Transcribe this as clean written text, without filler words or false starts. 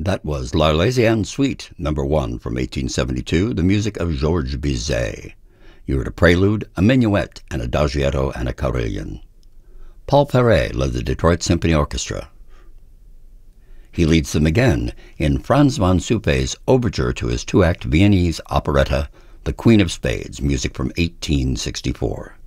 That was L'Arlésienne Suite No. 1 from 1872, the music of Georges Bizet. You heard a prelude, a minuet, an adagietto, and a carillon. Paul Ferret led the Detroit Symphony Orchestra. He leads them again in Franz von Suppé's overture to his two-act Viennese operetta, The Queen of Spades, music from 1864.